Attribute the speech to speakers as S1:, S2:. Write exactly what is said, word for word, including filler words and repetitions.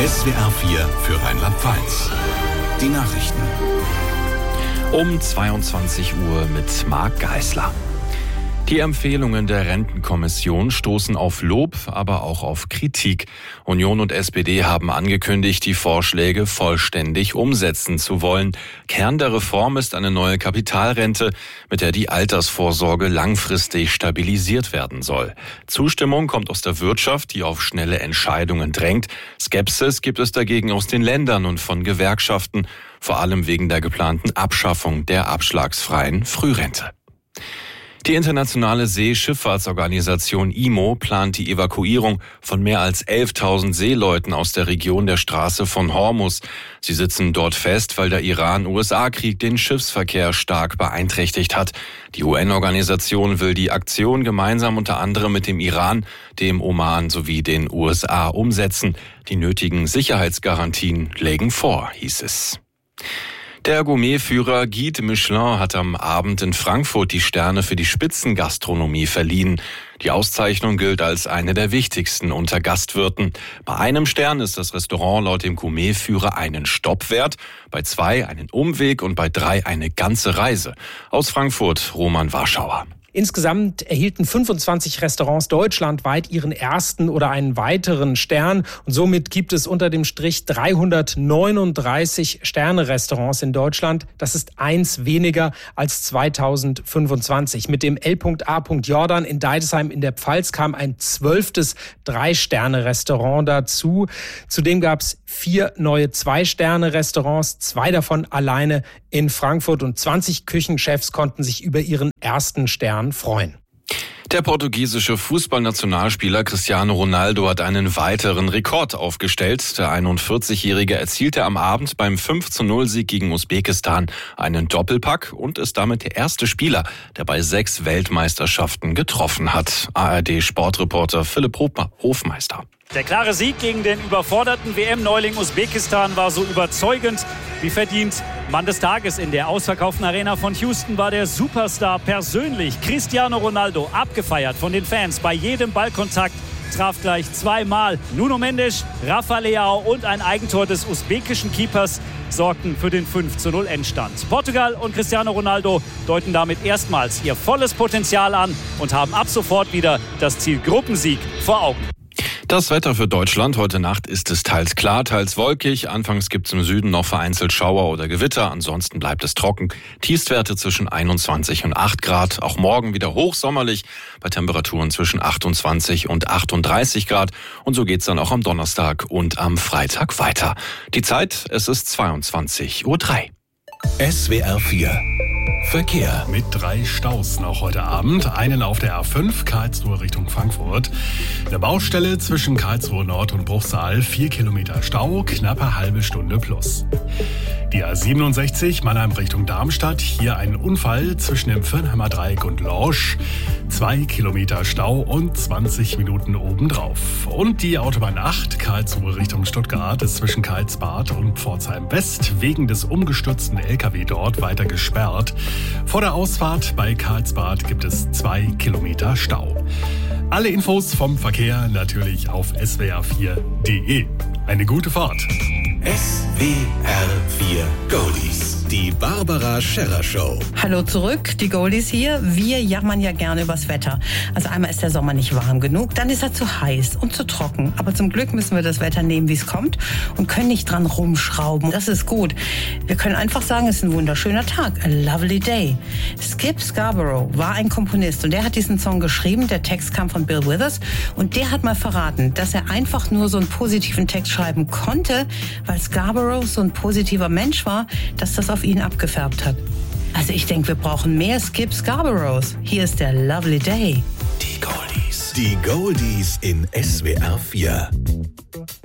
S1: S W R vier für Rheinland-Pfalz. Die Nachrichten.
S2: Um zweiundzwanzig Uhr mit Marc Geisler. Die Empfehlungen der Rentenkommission stoßen auf Lob, aber auch auf Kritik. Union und S P D haben angekündigt, die Vorschläge vollständig umsetzen zu wollen. Kern der Reform ist eine neue Kapitalrente, mit der die Altersvorsorge langfristig stabilisiert werden soll. Zustimmung kommt aus der Wirtschaft, die auf schnelle Entscheidungen drängt. Skepsis gibt es dagegen aus den Ländern und von Gewerkschaften, vor allem wegen der geplanten Abschaffung der abschlagsfreien Frührente. Die internationale Seeschifffahrtsorganisation I M O plant die Evakuierung von mehr als elftausend Seeleuten aus der Region der Straße von Hormuz. Sie sitzen dort fest, weil der Iran-U S A-Krieg den Schiffsverkehr stark beeinträchtigt hat. Die U N-Organisation will die Aktion gemeinsam unter anderem mit dem Iran, dem Oman sowie den U S A umsetzen. Die nötigen Sicherheitsgarantien lägen vor, hieß es. Der Gourmetführer Guide Michelin hat am Abend in Frankfurt die Sterne für die Spitzengastronomie verliehen. Die Auszeichnung gilt als eine der wichtigsten unter Gastwirten. Bei einem Stern ist das Restaurant laut dem Gourmetführer einen Stopp wert, bei zwei einen Umweg und bei drei eine ganze Reise. Aus Frankfurt, Roman Warschauer.
S3: Insgesamt erhielten fünfundzwanzig Restaurants deutschlandweit ihren ersten oder einen weiteren Stern. Und somit gibt es unter dem Strich dreihundertneununddreißig Sterne-Restaurants in Deutschland. Das ist eins weniger als zweitausendfünfundzwanzig. Mit dem L A. Jordan in Deidesheim in der Pfalz kam ein zwölftes Drei-Sterne-Restaurant dazu. Zudem gab es vier neue Zwei-Sterne-Restaurants, zwei davon alleine in Frankfurt. Und zwanzig Küchenchefs konnten sich über ihren ersten Stern freuen.
S2: Der portugiesische Fußballnationalspieler Cristiano Ronaldo hat einen weiteren Rekord aufgestellt. Der einundvierzigjährige erzielte am Abend beim fünf zu null Sieg gegen Usbekistan einen Doppelpack und ist damit der erste Spieler, der bei sechs Weltmeisterschaften getroffen hat. A R D-Sportreporter Philipp Hofmeister.
S4: Der klare Sieg gegen den überforderten W M-Neuling Usbekistan war so überzeugend wie verdient. Mann des Tages in der ausverkauften Arena von Houston war der Superstar persönlich. Cristiano Ronaldo, abgefeiert von den Fans bei jedem Ballkontakt, traf gleich zweimal. Nuno Mendes, Rafa Leao und ein Eigentor des usbekischen Keepers sorgten für den fünf zu null Endstand. Portugal und Cristiano Ronaldo deuten damit erstmals ihr volles Potenzial an und haben ab sofort wieder das Ziel Gruppensieg vor Augen.
S2: Das Wetter für Deutschland. Heute Nacht ist es teils klar, teils wolkig. Anfangs gibt es im Süden noch vereinzelt Schauer oder Gewitter. Ansonsten bleibt es trocken. Tiefstwerte zwischen einundzwanzig und acht Grad. Auch morgen wieder hochsommerlich bei Temperaturen zwischen achtundzwanzig und achtunddreißig Grad. Und so geht's dann auch am Donnerstag und am Freitag weiter. Die Zeit, es ist zweiundzwanzig Uhr drei.
S1: S W R vier Verkehr.
S5: Mit drei Staus noch heute Abend. Einen auf der A fünf, Karlsruhe Richtung Frankfurt. Eine Baustelle zwischen Karlsruhe Nord und Bruchsal. Vier Kilometer Stau, knappe halbe Stunde plus. Die A siebenundsechzig, Mannheim Richtung Darmstadt. Hier ein Unfall zwischen dem Firnheimer Dreieck und Lorsch. Zwei Kilometer Stau und zwanzig Minuten obendrauf. Und die Autobahn acht, Karlsruhe Richtung Stuttgart, ist zwischen Karlsbad und Pforzheim West wegen des umgestürzten L K W dort weiter gesperrt. Vor der Ausfahrt bei Karlsbad gibt es zwei Kilometer Stau. Alle Infos vom Verkehr natürlich auf S W R vier Punkt de. Eine gute Fahrt.
S1: S W R vier Goldies. Die Barbara Scherrer Show.
S6: Hallo zurück, die Goldies hier. Wir jammern ja gerne übers Wetter. Also einmal ist der Sommer nicht warm genug, dann ist er zu heiß und zu trocken. Aber zum Glück müssen wir das Wetter nehmen, wie es kommt und können nicht dran rumschrauben. Das ist gut. Wir können einfach sagen, es ist ein wunderschöner Tag. A lovely day. Skip Scarborough war ein Komponist und der hat diesen Song geschrieben. Der Text kam von Bill Withers und der hat mal verraten, dass er einfach nur so einen positiven Text schreiben konnte, weil Scarborough so ein positiver Mensch war, dass das auf ihn abgefärbt hat. Also ich denke, wir brauchen mehr Skip Scarboroughs. Hier ist der Lovely Day.
S1: Die Goldies. Die Goldies in S W R vier.